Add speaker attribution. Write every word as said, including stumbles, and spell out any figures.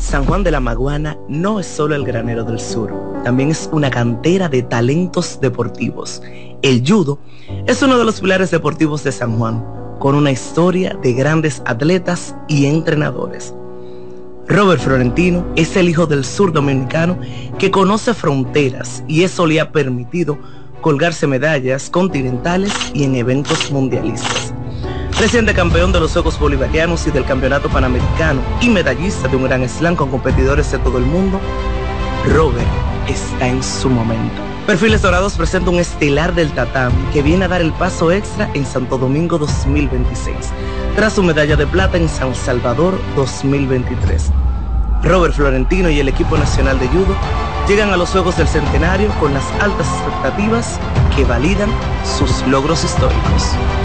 Speaker 1: San Juan de la Maguana no es solo el granero del sur, también es una cantera de talentos deportivos. El judo es uno de los pilares deportivos de San Juan, con una historia de grandes atletas y entrenadores. Robert Florentino es el hijo del sur dominicano que conoce fronteras y eso le ha permitido colgarse medallas continentales y en eventos mundialistas. Reciente campeón de los Juegos Bolivarianos y del Campeonato Panamericano y medallista de un gran slam con competidores de todo el mundo, Robert está en su momento. Perfiles Dorados presenta un estelar del tatami que viene a dar el paso extra en Santo Domingo dos mil veintiséis, tras su medalla de plata en San Salvador dos mil veintitrés. Robert Florentino y el equipo nacional de judo llegan a los Juegos del Centenario con las altas expectativas que validan sus logros históricos.